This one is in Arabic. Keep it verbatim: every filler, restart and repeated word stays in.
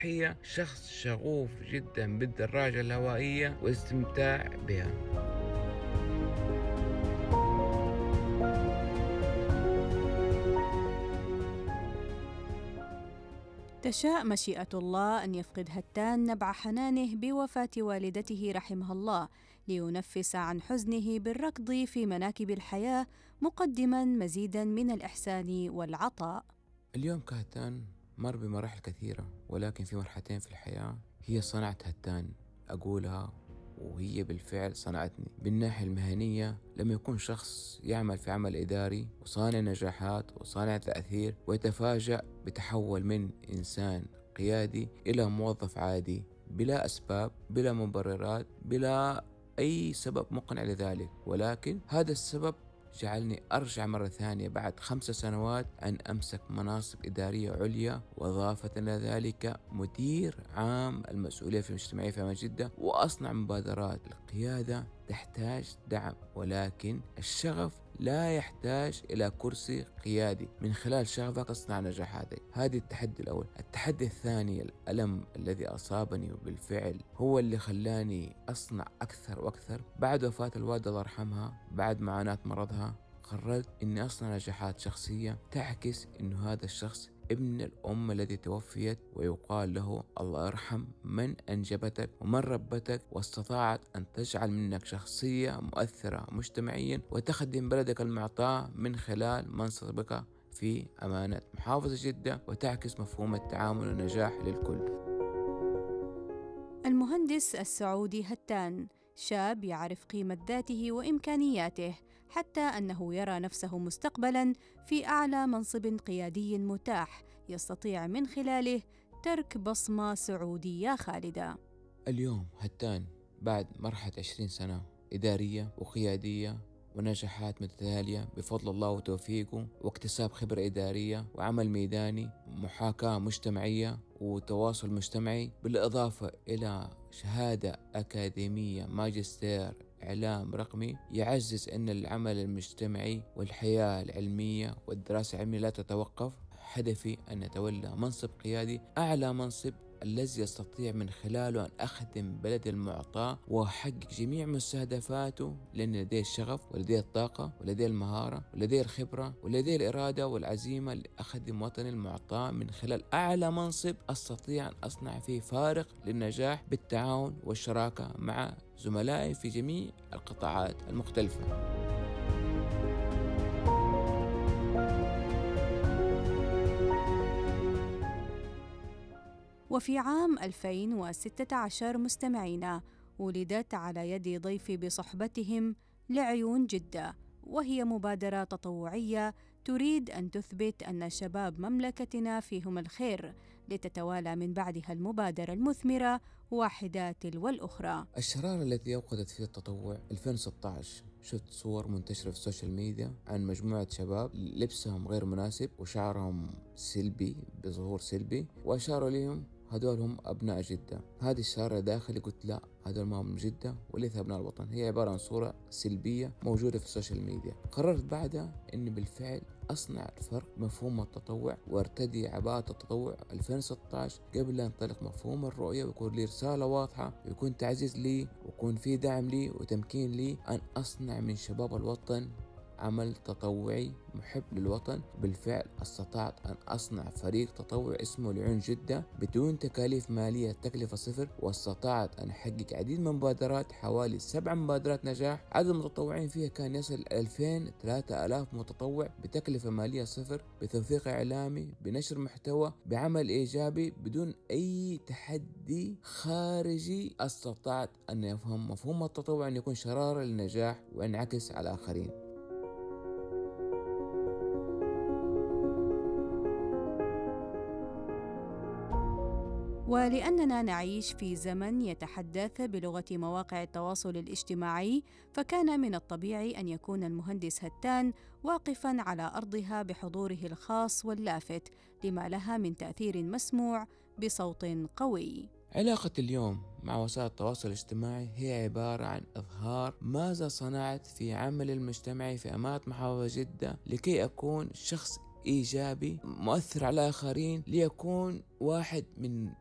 هي شخص شغوف جدا بالدراجة الهوائية والاستمتاع بها. تشاء مشيئة الله أن يفقد هتان نبع حنانه بوفاة والدته رحمها الله، لينفس عن حزنه بالركض في مناكب الحياة، مقدما مزيدا من الإحسان والعطاء. اليوم كهتان مر بمراحل كثيرة، ولكن في مرحلتين في الحياة هي صنعت هتان أقولها، وهي بالفعل صنعتني. بالناحية المهنية لما يكون شخص يعمل في عمل إداري وصانع نجاحات وصانع تأثير، ويتفاجأ بتحول من إنسان قيادي إلى موظف عادي بلا أسباب، بلا مبررات، بلا أي سبب مقنع لذلك، ولكن هذا السبب جعلني أرجع مرة ثانية بعد خمس سنوات أن أمسك مناصب إدارية عليا، وإضافة إلى ذلك مدير عام المسؤولية في المجتمعية في أمان جدة، وأصنع مبادرات. القيادة تحتاج دعم، ولكن الشغف لا يحتاج إلى كرسي قيادي. من خلال شغفك تصنع نجاحاتك. هذا التحدي الأول. التحدي الثاني، الألم الذي أصابني وبالفعل هو اللي خلاني أصنع أكثر وأكثر. بعد وفاة الوالدة الله يرحمها، بعد معاناة مرضها، قررت أني أصنع نجاحات شخصية تعكس أنه هذا الشخص ابن الأم الذي توفيت، ويقال له الله يرحم من أنجبتك ومن ربتك واستطاعت أن تجعل منك شخصية مؤثرة مجتمعيا وتخدم بلدك المعطاء من خلال منصبك في أمانة محافظة جدة، وتعكس مفهوم التعامل والنجاح للكل. المهندس السعودي هتان شاب يعرف قيمة ذاته وإمكانياته، حتى أنه يرى نفسه مستقبلاً في أعلى منصب قيادي متاح يستطيع من خلاله ترك بصمة سعودية خالدة. اليوم هتان بعد مرحلة عشرين سنة إدارية وقيادية ونجاحات متتالية بفضل الله وتوفيقه، واكتساب خبرة إدارية وعمل ميداني، محاكاة مجتمعية وتواصل مجتمعي، بالإضافة إلى شهادة أكاديمية ماجستير إعلام رقمي، يعزز أن العمل المجتمعي والحياة العلمية والدراسة العلمية لا تتوقف. هدفي أن أتولى منصب قيادي، أعلى منصب الذي يستطيع من خلاله أن أخدم بلدي المعطاء وأحقق جميع مستهدفاته، لأن لديه الشغف ولديه الطاقة ولديه المهارة ولديه الخبرة ولديه الإرادة والعزيمة لأخدم وطني المعطاء من خلال أعلى منصب أستطيع أن أصنع فيه فارق للنجاح بالتعاون والشراكة مع زملائي في جميع القطاعات المختلفة. وفي عام ألفين وستة عشر مستمعينا، ولدت على يد ضيفي بصحبتهم لعيون جدة، وهي مبادرة تطوعية تريد أن تثبت أن شباب مملكتنا فيهم الخير، لتتوالى من بعدها المبادرة المثمرة واحدة تلو الأخرى. الشرارة التي أوقدت في التطوع ألفين وستة عشر، شفت صور منتشرة في السوشيال ميديا عن مجموعة شباب لبسهم غير مناسب وشعرهم سلبي بظهور سلبي، وأشاروا لهم هدول هم أبناء جدة. هذه الشارة داخلي قلت لا، هدول ما هم من جدة وليس أبناء الوطن، هي عبارة عن صورة سلبية موجودة في السوشيال ميديا. قررت بعدها أني بالفعل أصنع الفرق مفهوم التطوع وارتدي عباءة التطوع ألفين وستة عشر قبل لا ينطلق مفهوم الرؤية، ويكون لي رسالة واضحة، ويكون تعزيز لي ويكون في دعم لي وتمكين لي أن أصنع من شباب الوطن عمل تطوعي محب للوطن. بالفعل استطعت أن أصنع فريق تطوع اسمه لعيون جدة بدون تكاليف مالية، تكلفة صفر، واستطعت أن أحقق عديد من مبادرات، حوالي سبع مبادرات نجاح. عدد المتطوعين فيها كان يصل ألفين ثلاثة آلاف متطوع بتكلفة مالية صفر، بتوثيق إعلامي، بنشر محتوى، بعمل إيجابي، بدون أي تحدي خارجي. استطعت أن يفهم مفهوم التطوع أن يكون شرارة للنجاح وينعكس على الآخرين. ولأننا نعيش في زمن يتحدث بلغة مواقع التواصل الاجتماعي، فكان من الطبيعي أن يكون المهندس هتان واقفاً على أرضها بحضوره الخاص واللافت لما لها من تأثير مسموع بصوت قوي. علاقة اليوم مع وسائل التواصل الاجتماعي هي عبارة عن إظهار ماذا صنعت في عمل المجتمعي في أمانة محافظة جدة لكي أكون شخص إيجابي مؤثر على الآخرين، ليكون واحد من